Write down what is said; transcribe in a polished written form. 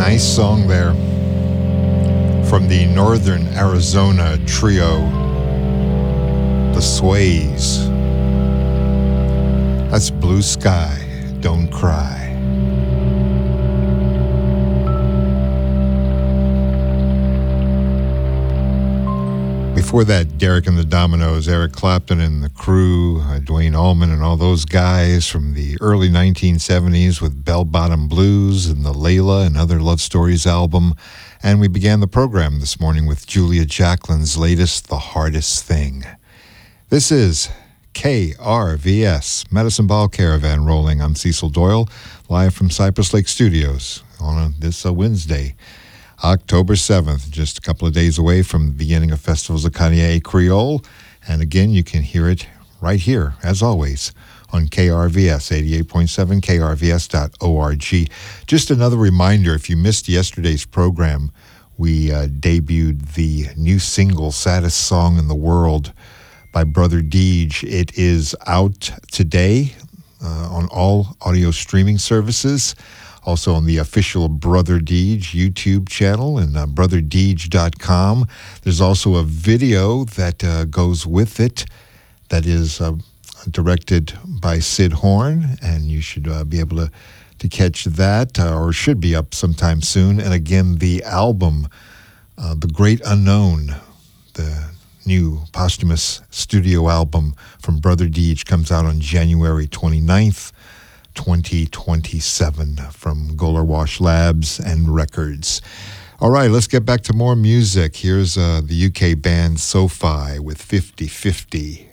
Nice song there from the Northern Arizona trio, The Sways. That's Blue Sky, Don't Cry. Before that, Derek and the Dominoes, Eric Clapton and the Crew, Duane Allman and all those guys from the early 1970s with Bell Bottom Blues and the Layla and Other Love Stories album. And we began the program this morning with Julia Jacquelin's latest, The Hardest Thing. This is KRVS, Medicine Ball Caravan rolling. I'm Cecil Doyle, live from Cypress Lake Studios on this Wednesday, October 7th, just a couple of days away from the beginning of Festivals of Kanye Creole. And again, you can hear it right here, as always, on KRVS, 88.7, krvs.org. Just another reminder, if you missed yesterday's program, we debuted the new single, Saddest Song in the World, by Brother Deej. It is out today on all audio streaming services. Also on the official Brother Deej YouTube channel and brotherdeej.com. There's also a video that goes with it that is directed by Sid Horn, and you should be able to catch that, or should be up sometime soon. And again, the album, The Great Unknown, the new posthumous studio album from Brother Deej, comes out on January 29th. 2027 from Golar Wash Labs and Records. All right, let's get back to more music. Here's the UK band SoFi with 50/50.